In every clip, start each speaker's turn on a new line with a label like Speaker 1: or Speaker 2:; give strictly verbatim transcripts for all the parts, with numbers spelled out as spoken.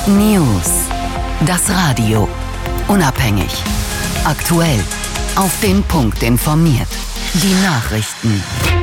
Speaker 1: News. Das Radio. Unabhängig. Aktuell. Auf den Punkt informiert. Die Nachrichten.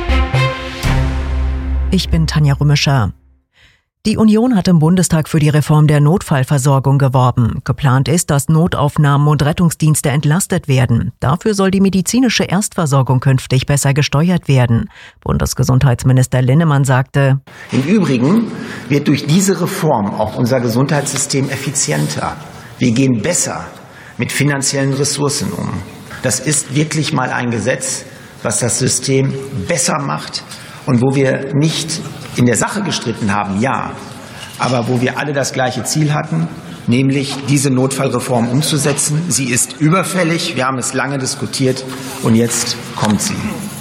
Speaker 2: Ich bin Tanja Rümischer. Die Union hat im Bundestag für die Reform der Notfallversorgung geworben. Geplant ist, dass Notaufnahmen und Rettungsdienste entlastet werden. Dafür soll die medizinische Erstversorgung künftig besser gesteuert werden. Bundesgesundheitsminister Linnemann sagte:
Speaker 3: Im Übrigen wird durch diese Reform auch unser Gesundheitssystem effizienter. Wir gehen besser mit finanziellen Ressourcen um. Das ist wirklich mal ein Gesetz, was das System besser macht und wo wir nicht in der Sache gestritten haben, ja, aber wo wir alle das gleiche Ziel hatten, nämlich diese Notfallreform umzusetzen. Sie ist überfällig, wir haben es lange diskutiert und jetzt kommt sie.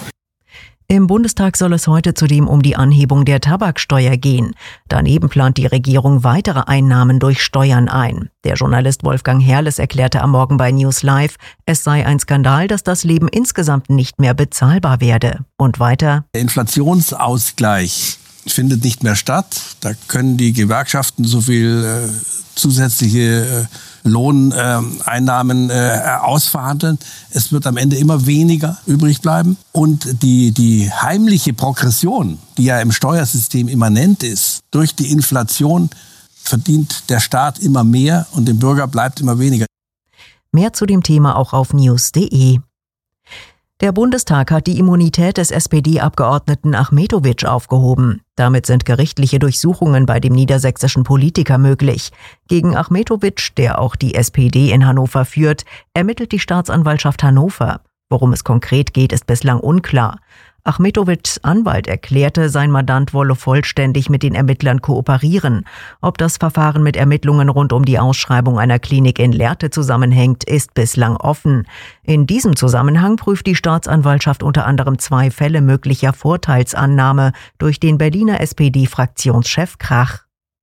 Speaker 2: Im Bundestag soll es heute zudem um die Anhebung der Tabaksteuer gehen. Daneben plant die Regierung weitere Einnahmen durch Steuern ein. Der Journalist Wolfgang Herrles erklärte am Morgen bei News Live, es sei ein Skandal, dass das Leben insgesamt nicht mehr bezahlbar werde. Und weiter:
Speaker 4: Der Inflationsausgleich findet nicht mehr statt. Da können die Gewerkschaften so viel äh, zusätzliche äh, Lohneinnahmen äh, äh, ausverhandeln. Es wird am Ende immer weniger übrig bleiben. Und die, die heimliche Progression, die ja im Steuersystem immanent ist, durch die Inflation verdient der Staat immer mehr und dem Bürger bleibt immer weniger.
Speaker 2: Mehr zu dem Thema auch auf news punkt de. Der Bundestag hat die Immunität des S P D-Abgeordneten Achmetović aufgehoben. Damit sind gerichtliche Durchsuchungen bei dem niedersächsischen Politiker möglich. Gegen Achmetović, der auch die S P D in Hannover führt, ermittelt die Staatsanwaltschaft Hannover. Worum es konkret geht, ist bislang unklar. Achmetovićs Anwalt erklärte, sein Mandant wolle vollständig mit den Ermittlern kooperieren. Ob das Verfahren mit Ermittlungen rund um die Ausschreibung einer Klinik in Lehrte zusammenhängt, ist bislang offen. In diesem Zusammenhang prüft die Staatsanwaltschaft unter anderem zwei Fälle möglicher Vorteilsannahme durch den Berliner S P D-Fraktionschef Krach.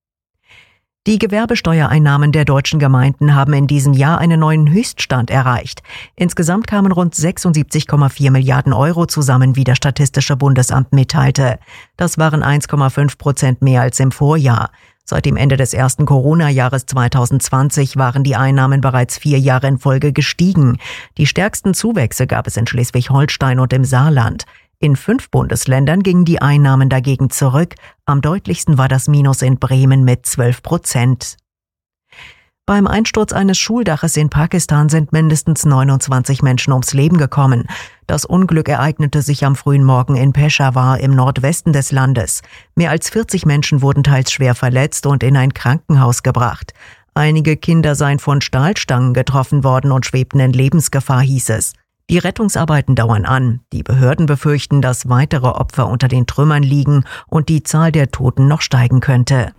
Speaker 2: Die Gewerbesteuereinnahmen der deutschen Gemeinden haben in diesem Jahr einen neuen Höchststand erreicht. Insgesamt kamen rund sechsundsiebzig Komma vier Milliarden Euro zusammen, wie das Statistische Bundesamt mitteilte. Das waren eins Komma fünf Prozent mehr als im Vorjahr. Seit dem Ende des ersten Corona-Jahres zweitausendzwanzig waren die Einnahmen bereits vier Jahre in Folge gestiegen. Die stärksten Zuwächse gab es in Schleswig-Holstein und im Saarland. In fünf Bundesländern gingen die Einnahmen dagegen zurück. Am deutlichsten war das Minus in Bremen mit zwölf Prozent. Beim Einsturz eines Schuldaches in Pakistan sind mindestens neunundzwanzig Menschen ums Leben gekommen. Das Unglück ereignete sich am frühen Morgen in Peshawar im Nordwesten des Landes. Mehr als vierzig Menschen wurden teils schwer verletzt und in ein Krankenhaus gebracht. Einige Kinder seien von Stahlstangen getroffen worden und schwebten in Lebensgefahr, hieß es. Die Rettungsarbeiten dauern an. Die Behörden befürchten, dass weitere Opfer unter den Trümmern liegen und die Zahl der Toten noch steigen könnte.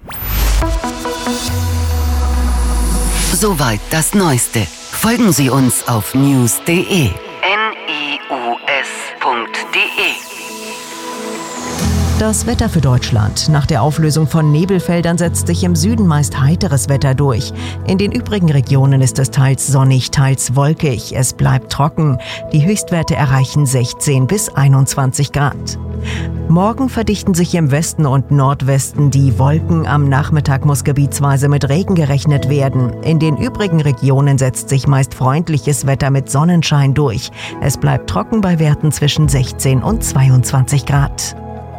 Speaker 1: Soweit das Neueste. Folgen Sie uns auf news punkt de. N I U S punkt de.
Speaker 2: Das Wetter für Deutschland. Nach der Auflösung von Nebelfeldern setzt sich im Süden meist heiteres Wetter durch. In den übrigen Regionen ist es teils sonnig, teils wolkig. Es bleibt trocken. Die Höchstwerte erreichen sechzehn bis einundzwanzig Grad. Morgen verdichten sich im Westen und Nordwesten die Wolken. Am Nachmittag muss gebietsweise mit Regen gerechnet werden. In den übrigen Regionen setzt sich meist freundliches Wetter mit Sonnenschein durch. Es bleibt trocken bei Werten zwischen sechzehn und zweiundzwanzig Grad.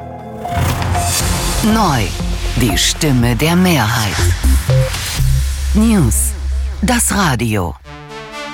Speaker 1: Neu. Die Stimme der Mehrheit. News. Das Radio.